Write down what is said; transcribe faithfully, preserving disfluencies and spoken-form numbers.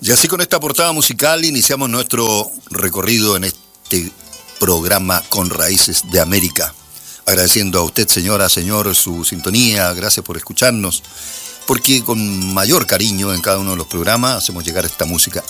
Y así con esta portada musical iniciamos nuestro recorrido en este programa Con Raíces de América. Agradeciendo a usted, señora, señor, su sintonía, gracias por escucharnos, porque con mayor cariño en cada uno de los programas hacemos llegar esta música